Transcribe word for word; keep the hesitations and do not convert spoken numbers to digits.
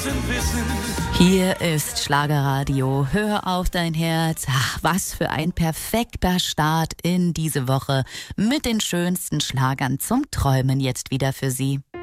müssen wissen. Hier ist Schlagerradio. Hör auf dein Herz. Ach, was für ein perfekter Start in diese Woche mit den schönsten Schlagern zum Träumen jetzt wieder für Sie.